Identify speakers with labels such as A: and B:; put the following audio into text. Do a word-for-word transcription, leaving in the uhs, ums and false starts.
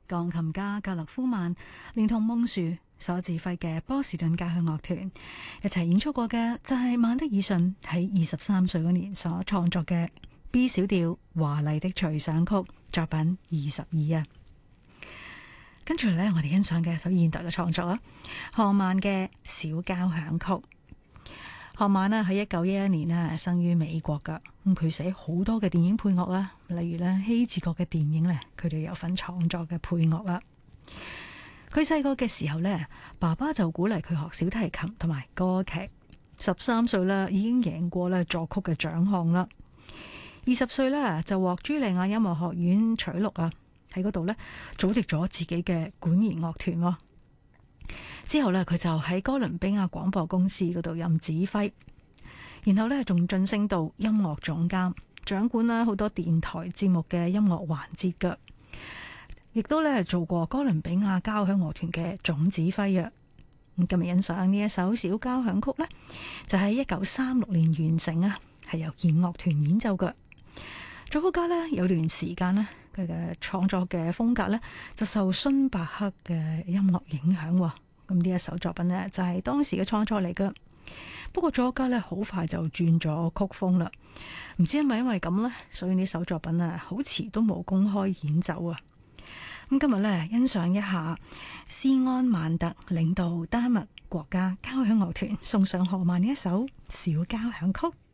A: 鋼琴家格勒夫曼連同蒙殊所指揮嘅波士頓交響樂團一齊演出過嘅，就係曼德爾遜喺二十三歲嗰年所創作嘅 B 小調華麗的隨想曲作品二十二啊。跟住呢，我哋欣賞嘅一首現代嘅創作啊，荷曼嘅小交響曲。荷曼呢喺一九一一年呢生於美國噶，咁佢寫好多嘅電影配樂啦，例如呢希治閣嘅電影呢，佢哋有份創作嘅配樂啦。佢細個嘅時候呢，爸爸就鼓勵佢學小提琴同埋歌劇。十三歲啦，已經贏過咧作曲嘅獎項啦。二十歲咧就獲茱莉亞音樂學院取錄啊，喺嗰度咧組織咗自己嘅管弦樂團。之後咧佢就喺哥倫比亞廣播公司嗰度任指揮，然後咧仲晉升到音樂總監，掌管啦好多電台節目嘅音樂環節噶。亦都咧做過哥倫比亞交響樂團嘅總指揮啊！咁今日欣賞呢一首小交響曲呢，就喺一九三六年完成啊，係由弦樂團演奏嘅。作曲家呢，有段時間呢，佢嘅創作嘅風格呢，就受孫伯克嘅音樂影響。咁呢一首作品呢，就係當時嘅創作嚟嘅。不過作曲家呢，好快就轉咗曲風啦。唔知係咪因為咁呢，所以呢首作品啊，好遲都冇公開演奏啊。咁今日咧，欣賞一下施安曼特領導丹麥國家交響樂團送上荷曼呢一首小交響曲。